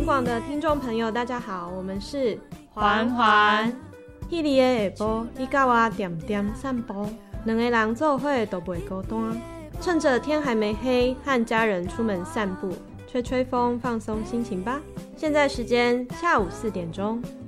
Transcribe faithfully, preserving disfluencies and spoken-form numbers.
广的听众朋友大家好，我们是环环。 迄日的下晡，你甲我点点散步，两个人做伙都袂孤单。趁着天还没黑，和家人出门散步，吹吹风，放松心情吧。现在时间下午四点钟。